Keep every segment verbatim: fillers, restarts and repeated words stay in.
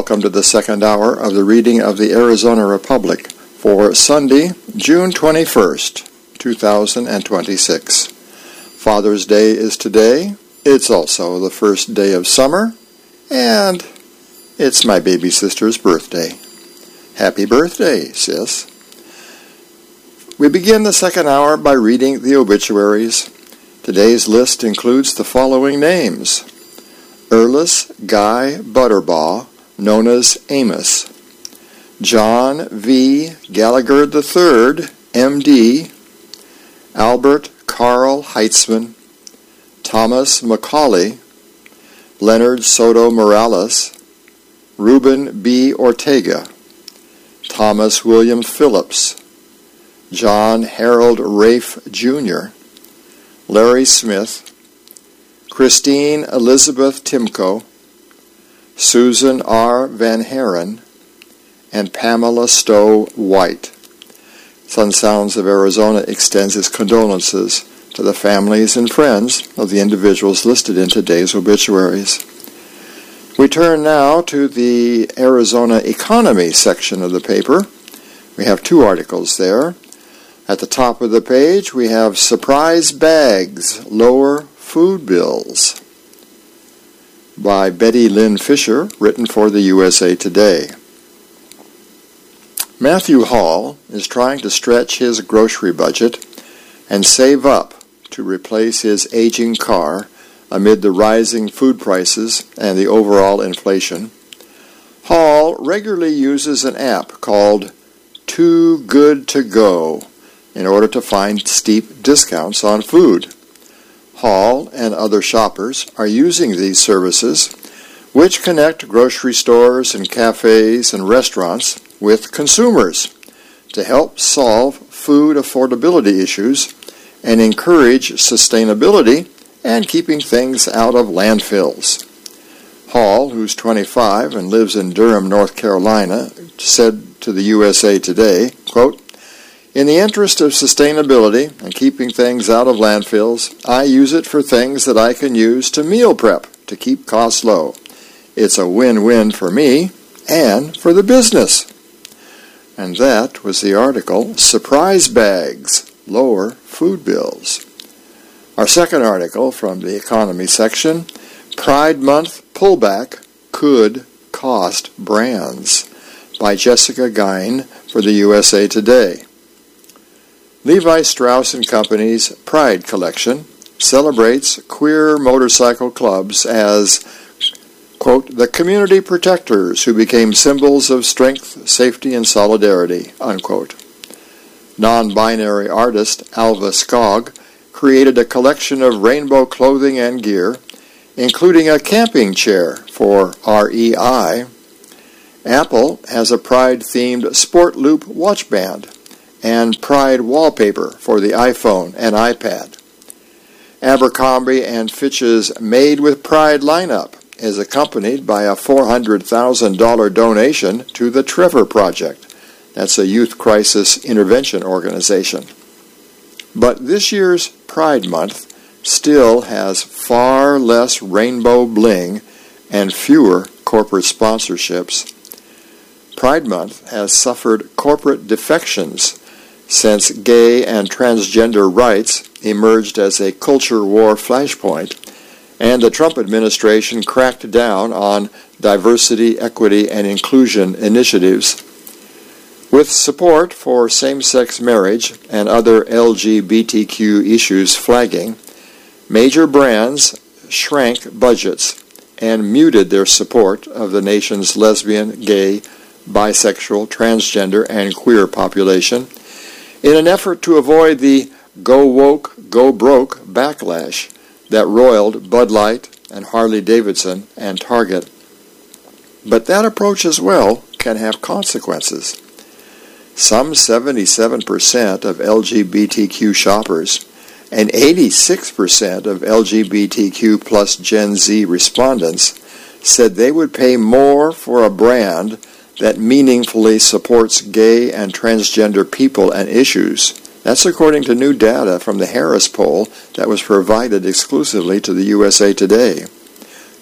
Welcome to the second hour of the reading of the Arizona Republic for Sunday, June twenty-first, two thousand twenty-six. Father's Day is today. It's also the first day of summer, and it's my baby sister's birthday. Happy birthday, sis. We begin the second hour by reading the obituaries. Today's list includes the following names: Erlis Guy Butterbaugh, known as Amos; John V. Gallagher the third, M D; Albert Carl Heitzman; Thomas Macaulay; Leonard Soto Morales; Reuben B. Ortega; Thomas William Phillips; John Harold Rafe Junior; Larry Smith; Christine Elizabeth Timko; Susan R. Van Haren; and Pamela Stowe White. Sun Sounds of Arizona extends its condolences to the families and friends of the individuals listed in today's obituaries. We turn now to the Arizona Economy section of the paper. We have two articles there. At the top of the page, we have Surprise Bags Lower Food Bills by Betty Lynn Fisher, written for the U S A Today. Matthew Hall is trying to stretch his grocery budget and save up to replace his aging car amid the rising food prices and the overall inflation. Hall regularly uses an app called Too Good to Go in order to find steep discounts on food. Hall and other shoppers are using these services, which connect grocery stores and cafes and restaurants with consumers to help solve food affordability issues and encourage sustainability and keeping things out of landfills. Hall, who's twenty-five and lives in Durham, North Carolina, said to the U S A Today, quote, "In the interest of sustainability and keeping things out of landfills, I use it for things that I can use to meal prep to keep costs low. It's a win-win for me and for the business." And that was the article, Surprise Bags Lower Food Bills. Our second article from the economy section, Pride Month Pullback Could Cost Brands, by Jessica Gein for the U S A Today. Levi Strauss and Company's Pride Collection celebrates queer motorcycle clubs as, quote, the community protectors who became symbols of strength, safety, and solidarity, unquote. Non-binary artist Alva Skog created a collection of rainbow clothing and gear, including a camping chair for R E I. Apple has a Pride-themed Sport Loop watch band and Pride wallpaper for the iPhone and iPad. Abercrombie and Fitch's Made with Pride lineup is accompanied by a four hundred thousand dollars donation to the Trevor Project. That's a youth crisis intervention organization. But this year's Pride Month still has far less rainbow bling and fewer corporate sponsorships. Pride Month has suffered corporate defections since gay and transgender rights emerged as a culture war flashpoint, and the Trump administration cracked down on diversity, equity, and inclusion initiatives. With support for same-sex marriage and other L G B T Q issues flagging, major brands shrank budgets and muted their support of the nation's lesbian, gay, bisexual, transgender, and queer population in an effort to avoid the go woke, go broke backlash that roiled Bud Light and Harley-Davidson and Target. But that approach as well can have consequences. Some seventy-seven percent of L G B T Q shoppers and eighty-six percent of L G B T Q plus Gen Z respondents said they would pay more for a brand that meaningfully supports gay and transgender people and issues. That's according to new data from the Harris poll that was provided exclusively to the U S A Today.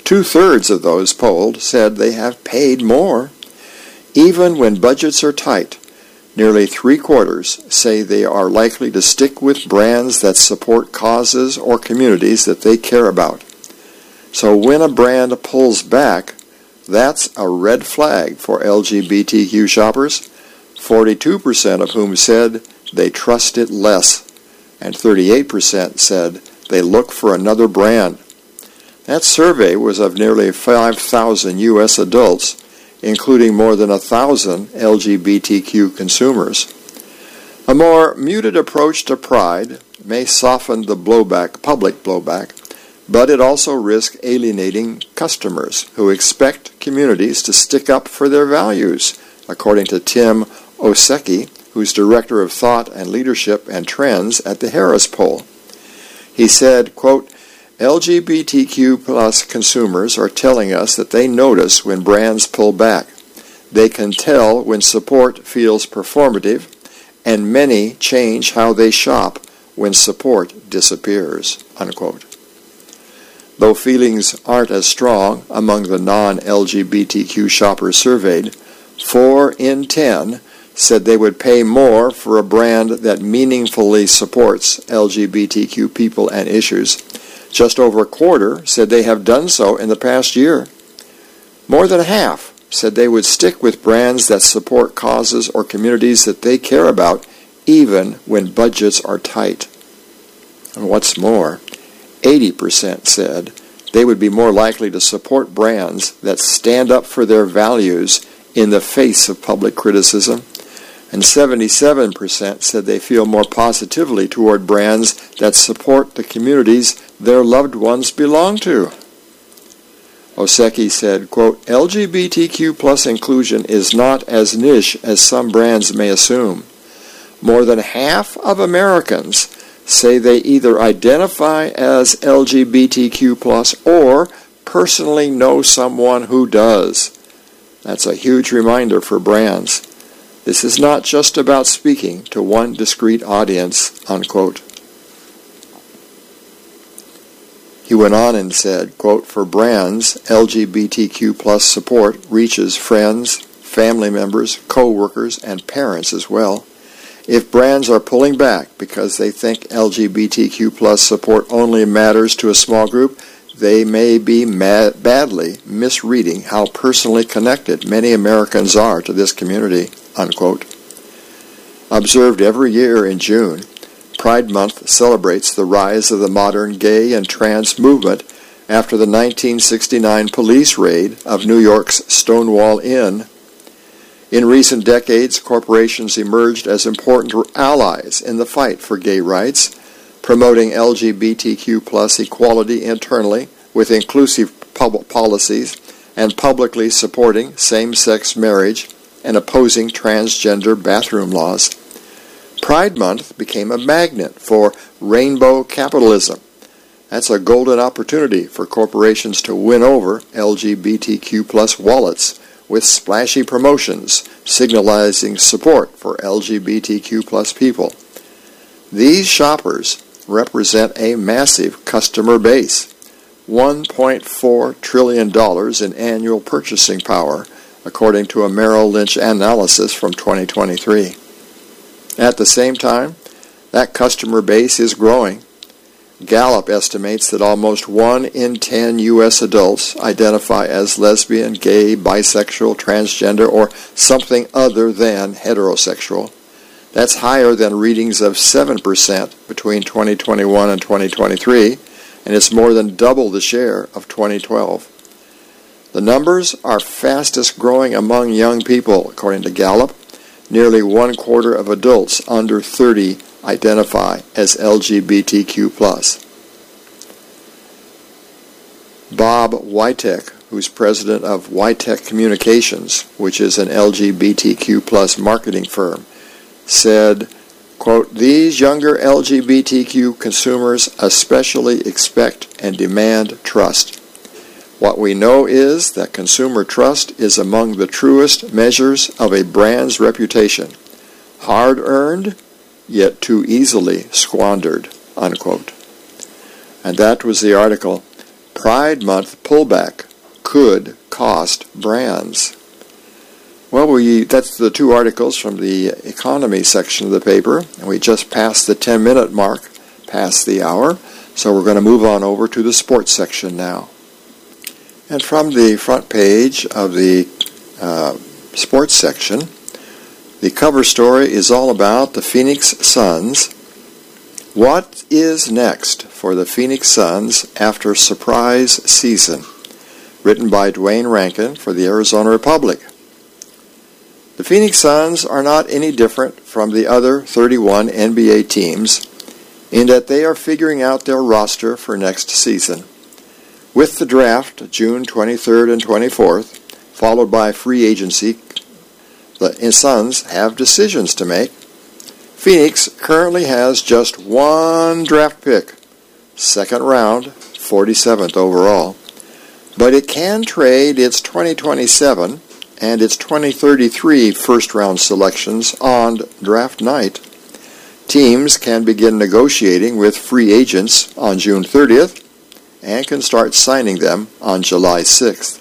Two-thirds of those polled said they have paid more. Even when budgets are tight, nearly three-quarters say they are likely to stick with brands that support causes or communities that they care about. So when a brand pulls back, that's a red flag for L G B T Q shoppers, forty-two percent of whom said they trust it less, and thirty-eight percent said they look for another brand. That survey was of nearly five thousand U S adults, including more than one thousand L G B T Q consumers. A more muted approach to Pride may soften the blowback, public blowback, but it also risks alienating customers who expect communities to stick up for their values, according to Tim Osecki, who's Director of Thought and Leadership and Trends at the Harris Poll. He said, quote, L G B T Q plus consumers are telling us that they notice when brands pull back. They can tell when support feels performative, and many change how they shop when support disappears, unquote. Though feelings aren't as strong among the non-L G B T Q shoppers surveyed, four in ten said they would pay more for a brand that meaningfully supports L G B T Q people and issues. Just over a quarter said they have done so in the past year. More than half said they would stick with brands that support causes or communities that they care about, even when budgets are tight. And what's more, eighty percent said they would be more likely to support brands that stand up for their values in the face of public criticism, and seventy-seven percent said they feel more positively toward brands that support the communities their loved ones belong to. Osecki said, quote, L G B T Q plus inclusion is not as niche as some brands may assume. More than half of Americans say they either identify as L G B T Q plus or personally know someone who does. That's a huge reminder for brands. This is not just about speaking to one discrete audience, unquote. He went on and said, quote, for brands, L G B T Q plus support reaches friends, family members, co-workers, and parents as well. If brands are pulling back because they think L G B T Q plus support only matters to a small group, they may be mad, badly misreading how personally connected many Americans are to this community, unquote. Observed every year in June, Pride Month celebrates the rise of the modern gay and trans movement after the nineteen sixty-nine police raid of New York's Stonewall Inn. In recent decades, corporations emerged as important allies in the fight for gay rights, promoting L G B T Q plus equality internally with inclusive public policies and publicly supporting same-sex marriage and opposing transgender bathroom laws. Pride Month became a magnet for rainbow capitalism. That's a golden opportunity for corporations to win over L G B T Q plus wallets with splashy promotions signalizing support for L G B T Q plus people. These shoppers represent a massive customer base, one point four trillion dollars in annual purchasing power, according to a Merrill Lynch analysis from twenty twenty-three. At the same time, that customer base is growing. Gallup estimates that almost one in ten U S adults identify as lesbian, gay, bisexual, transgender, or something other than heterosexual. That's higher than readings of seven percent between twenty twenty-one and twenty twenty-three, and it's more than double the share of twenty twelve. The numbers are fastest growing among young people, according to Gallup. Nearly one quarter of adults under thirty identify as L G B T Q plus. Bob Witek, who's president of Witek Communications, which is an L G B T Q plus marketing firm, said, quote, these younger L G B T Q consumers especially expect and demand trust. What we know is that consumer trust is among the truest measures of a brand's reputation, hard-earned, yet too easily squandered, unquote. And that was the article Pride Month pullback could cost brands. Well, we that's the two articles from the economy section of the paper, and we just passed the ten-minute mark, past the hour, so we're going to move on over to the sports section now. And from the front page of the uh, sports section, the cover story is all about the Phoenix Suns. What is next for the Phoenix Suns after surprise season? Written by Dwayne Rankin for the Arizona Republic. The Phoenix Suns are not any different from the other thirty-one N B A teams in that they are figuring out their roster for next season. With the draft June twenty-third and twenty-fourth, followed by free agency, the Suns have decisions to make. Phoenix currently has just one draft pick, second round, forty-seventh overall, but it can trade its twenty twenty-seven and its twenty thirty-three first-round selections on draft night. Teams can begin negotiating with free agents on June thirtieth and can start signing them on July sixth.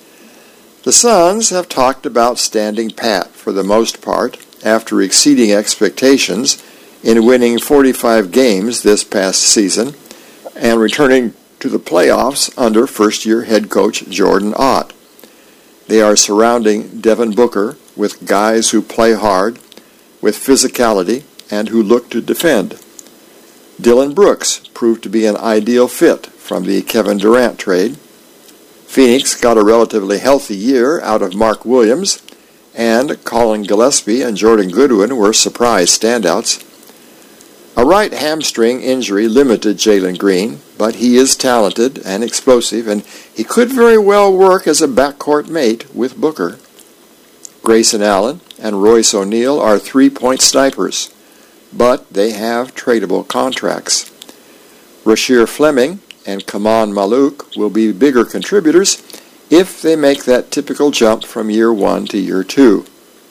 The Suns have talked about standing pat for the most part after exceeding expectations in winning forty-five games this past season and returning to the playoffs under first-year head coach Jordan Ott. They are surrounding Devin Booker with guys who play hard, with physicality, and who look to defend. Dillon Brooks proved to be an ideal fit from the Kevin Durant trade. Phoenix got a relatively healthy year out of Mark Williams, and Colin Gillespie and Jordan Goodwin were surprise standouts. A right hamstring injury limited Jalen Green, but he is talented and explosive, and he could very well work as a backcourt mate with Booker. Grayson Allen and Royce O'Neal are three-point snipers, but they have tradable contracts. Rasheer Fleming and Kaman Maluk will be bigger contributors if they make that typical jump from year one to year two.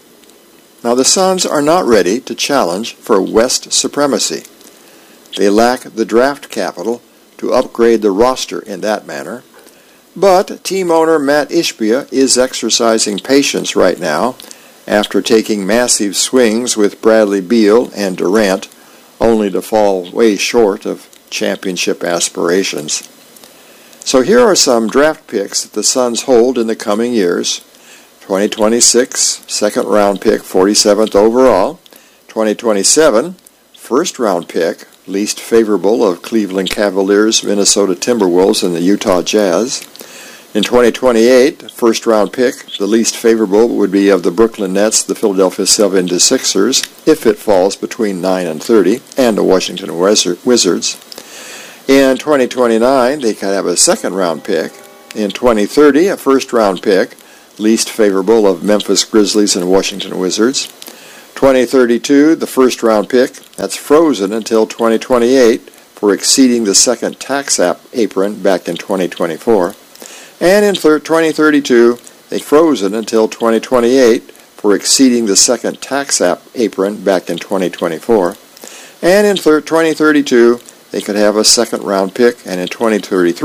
Now, the Suns are not ready to challenge for West supremacy. They lack the draft capital to upgrade the roster in that manner, but team owner Matt Ishbia is exercising patience right now after taking massive swings with Bradley Beal and Durant, only to fall way short of championship aspirations. So here are some draft picks that the Suns hold in the coming years. twenty twenty-six, second round pick, forty-seventh overall. twenty twenty-seven, first round pick, least favorable of Cleveland Cavaliers, Minnesota Timberwolves, and the Utah Jazz. In twenty twenty-eight, first round pick, the least favorable would be of the Brooklyn Nets, the Philadelphia seventy-sixers, if it falls between nine and thirty, and the Washington Wizards. In twenty twenty-nine, they could have a second round pick. In twenty thirty, a first round pick, least favorable of Memphis Grizzlies and Washington Wizards. twenty thirty-two, the first round pick, that's frozen until twenty twenty-eight for exceeding the second tax apron back in twenty twenty-four. And in twenty thirty-two, they frozen until twenty twenty-eight for exceeding the second tax apron back in twenty twenty-four. And in twenty thirty-two, they could have a second round pick, and in twenty thirty-three,